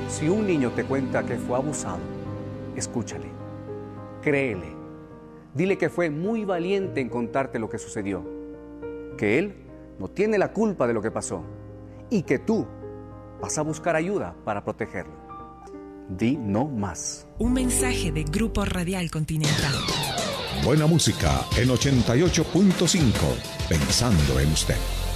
Si un niño te cuenta que fue abusado, escúchale, créele, dile que fue muy valiente en contarte lo que sucedió, que él no tiene la culpa de lo que pasó y que tú vas a buscar ayuda para protegerlo. Di no más. Un mensaje de Grupo Radial Continental. Buena música en 88.5, pensando en usted.